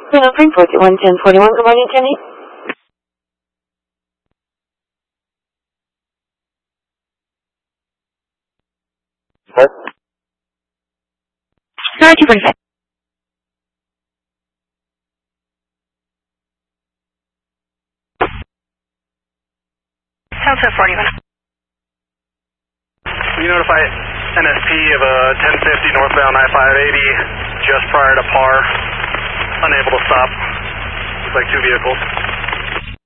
Reno Freeport, 11041. Good morning, Jenny. What? Sorry, 245. South 41. Will you notify NSP of a 1050 northbound I-580 just prior to par, unable to stop. Looks like two vehicles.